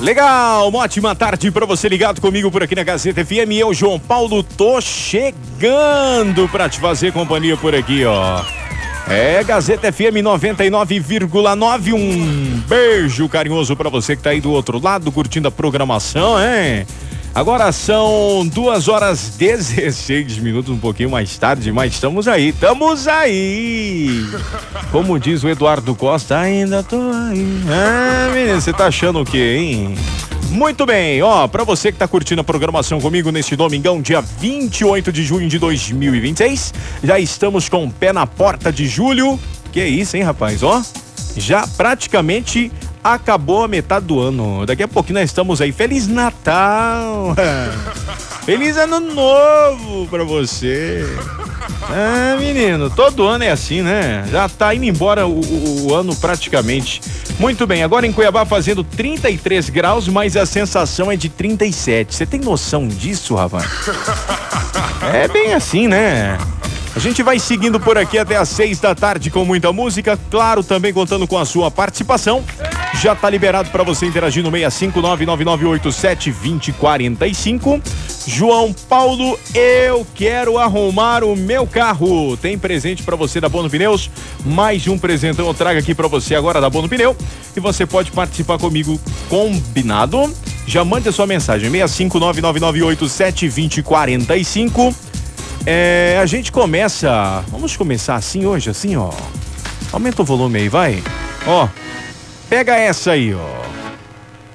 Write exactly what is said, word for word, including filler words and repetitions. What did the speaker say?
Legal, uma ótima tarde pra você ligado comigo por aqui na Gazeta F M. Eu, João Paulo, tô chegando pra te fazer companhia por aqui, ó. É, Gazeta F M noventa e nove vírgula nove. Um beijo carinhoso pra você que tá aí do outro lado curtindo a programação, hein? Agora são duas horas dezesseis minutos, um pouquinho mais tarde, mas estamos aí, estamos aí. Como diz o Eduardo Costa, ainda tô aí. Ah, menino, você tá achando o quê, hein? Muito bem, ó, pra você que tá curtindo a programação comigo neste domingão, dia vinte e oito de junho de dois mil e vinte e seis, já estamos com o pé na porta de julho. Que isso, hein, rapaz, ó? Já praticamente acabou a metade do ano. Daqui a pouquinho nós estamos aí. Feliz Natal! Feliz Ano Novo pra você! Ah, menino, todo ano é assim, né? Já tá indo embora o, o, o ano praticamente. Muito bem, agora em Cuiabá fazendo trinta e três graus, mas a sensação é de trinta e sete. Você tem noção disso, rapaz? É bem assim, né? A gente vai seguindo por aqui até às seis da tarde com muita música, claro, também contando com a sua participação. Já tá liberado para você interagir no seis cinco nove nove nove oito sete dois zero quatro cinco. João Paulo, eu quero arrumar o meu carro. Tem presente para você da Bono Pneus. Mais um presentão eu trago aqui para você agora da Bono Pneu. E você pode participar comigo, combinado? Já mande a sua mensagem, seis cinco nove nove nove oito sete dois zero quatro cinco. É, a gente começa, vamos começar assim hoje, assim, ó. Aumenta o volume aí, vai. Ó, pega essa aí, ó.